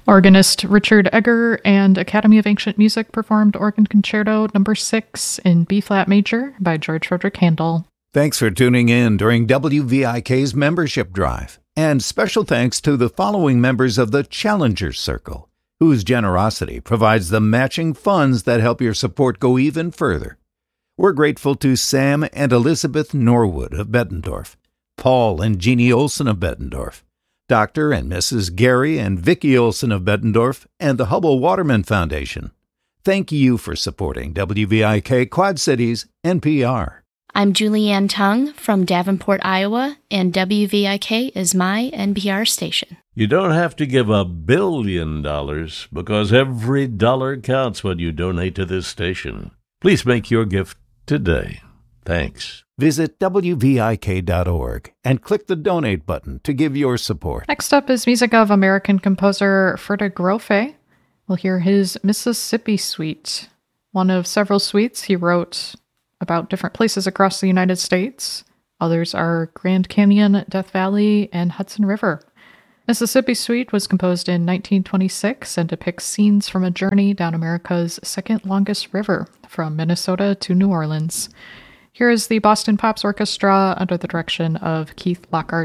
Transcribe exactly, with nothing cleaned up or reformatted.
Organist Richard Egger and Academy of Ancient Music performed Organ Concerto Number six in B-flat major by George Frederick Handel. Thanks for tuning in during W V I K's membership drive. And special thanks to the following members of the Challenger Circle, whose generosity provides the matching funds that help your support go even further. We're grateful to Sam and Elizabeth Norwood of Bettendorf, Paul and Jeannie Olson of Bettendorf, Doctor and Missus Gary and Vicki Olson of Bettendorf, and the Hubble Waterman Foundation. Thank you for supporting W V I K Quad Cities N P R. I'm Julianne Tung from Davenport, Iowa, and W V I K is my N P R station. You don't have to give a billion dollars because every dollar counts when you donate to this station. Please make your gift today. Thanks. Visit W V I K dot org and click the donate button to give your support. Next up is music of American composer Ferda Grofe. We'll hear his Mississippi Suite, one of several suites he wrote about different places across the United States. Others are Grand Canyon, Death Valley, and Hudson River. Mississippi Suite was composed in nineteen twenty-six and depicts scenes from a journey down America's second longest river, from Minnesota to New Orleans. Here is the Boston Pops Orchestra under the direction of Keith Lockhart.